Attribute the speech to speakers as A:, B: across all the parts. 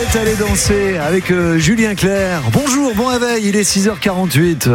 A: êtes allé danser avec Julien Clerc. Bonjour, bon réveil, il est 6h48.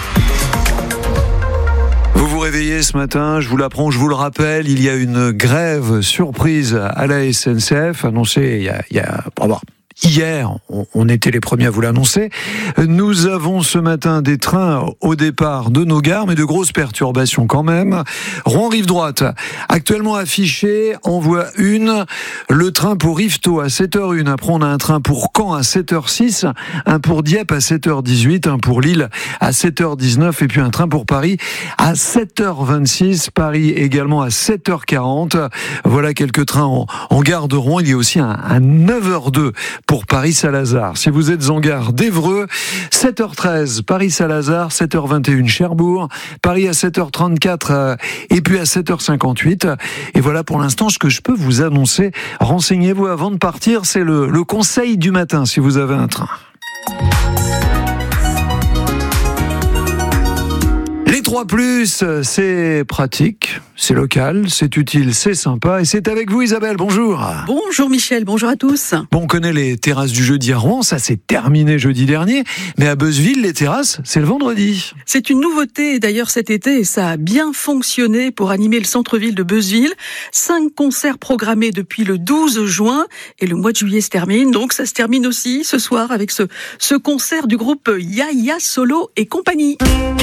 A: Vous vous réveillez ce matin, je vous l'apprends, je vous le rappelle, il y a une grève surprise à la SNCF, annoncée il y a hier, on était les premiers à vous l'annoncer. Nous avons ce matin des trains au départ de nos gares, mais de grosses perturbations quand même. Rouen rive droite, actuellement affiché, en voie 1, le train pour Yvetot à 7h01. Après, on a un train pour Caen à 7h06, un pour Dieppe à 7h18, un pour Lille à 7h19, et puis un train pour Paris à 7h26. Paris également à 7h40. Voilà quelques trains en gare de Rouen. Il y a aussi un 9h02 pour Paris-Salazar. Si vous êtes en gare d'Évreux, 7h13, Paris-Salazar, 7h21, Cherbourg, Paris à 7h34 et puis à 7h58. Et voilà pour l'instant ce que je peux vous annoncer. Renseignez-vous avant de partir, c'est le conseil du matin si vous avez un train. Les 3+, c'est pratique, c'est local, c'est utile, c'est sympa. Et c'est avec vous Isabelle, bonjour.
B: Bonjour Michel, bonjour à tous.
A: Bon, on connaît les terrasses du jeudi à Rouen, ça s'est terminé jeudi dernier. Mais à Beuzeville, les terrasses, c'est le vendredi.
B: C'est une nouveauté d'ailleurs cet été et ça a bien fonctionné pour animer le centre-ville de Beuzeville. 5 concerts programmés depuis le 12 juin et le mois de juillet se termine. Donc ça se termine aussi ce soir avec ce concert du groupe Yaya Solo et compagnie.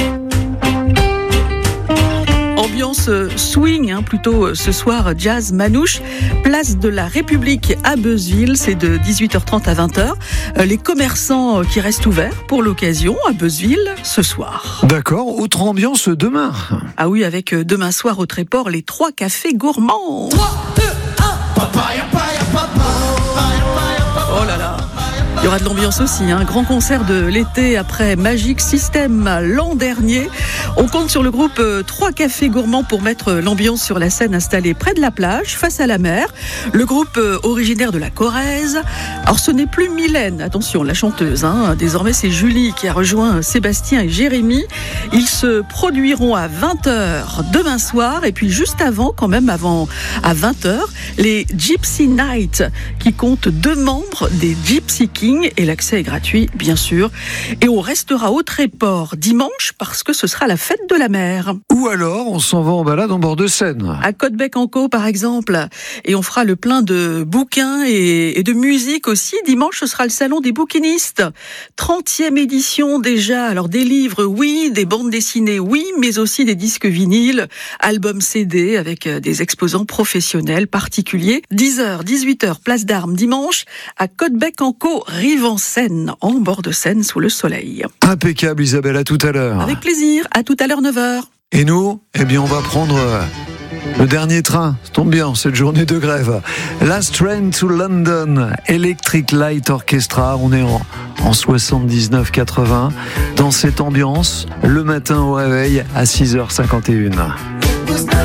B: Ambiance swing, plutôt ce soir jazz manouche, place de la République à Beuzeville, c'est de 18h30 à 20h. Les commerçants qui restent ouverts pour l'occasion à Beuzeville ce soir.
A: D'accord, autre ambiance demain.
B: Ah oui, avec demain soir au Tréport, les 3 cafés gourmands. 3, 2, 1, papaya, papaya, papaya. Oh là là. Il y aura de l'ambiance aussi, grand concert de l'été après Magic System l'an dernier. On compte sur le groupe 3 cafés gourmands pour mettre l'ambiance sur la scène installée près de la plage, face à la mer. Le groupe originaire de la Corrèze. Alors ce n'est plus Mylène, attention, la chanteuse, désormais c'est Julie qui a rejoint Sébastien et Jérémy. Ils se produiront à 20h demain soir et puis juste avant, à 20h, les Gypsy Nights qui comptent 2 membres des Gypsy Kings. Et l'accès est gratuit, bien sûr. Et on restera au Tréport dimanche parce que ce sera la fête de la mer.
A: Ou alors, on s'en va en balade en bord de Seine.
B: À Côtebec-en-Caux, par exemple. Et on fera le plein de bouquins et de musique aussi. Dimanche, ce sera le salon des bouquinistes. 30e édition déjà. Alors des livres, oui, des bandes dessinées, oui, mais aussi des disques vinyles, albums CD avec des exposants professionnels particuliers. 10h, 18h, place d'Armes dimanche à Côtebec-en-Caux, rive en Seine, en bord de Seine, sous le soleil.
A: Impeccable Isabelle, à tout à l'heure.
B: Avec plaisir, à tout à l'heure 9h.
A: Et nous, on va prendre le dernier train. Ça tombe bien, cette journée de grève. Last Train to London, Electric Light Orchestra. On est en 79-80. Dans cette ambiance, le matin au réveil à 6h51.